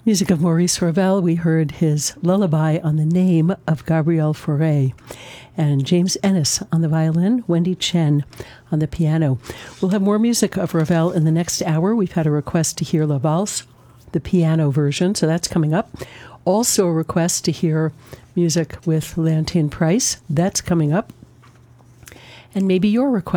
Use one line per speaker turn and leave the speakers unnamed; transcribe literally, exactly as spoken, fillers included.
Music of Maurice Ravel. We heard his lullaby on the name of Gabriel Fauré, and James Ennis on the violin, Wendy Chen on the piano. We'll have more music of Ravel in the next hour. We've had a request to hear La Valse, the piano version, so that's coming up. Also a request to hear music with Leontyne Price. That's coming up. And maybe your request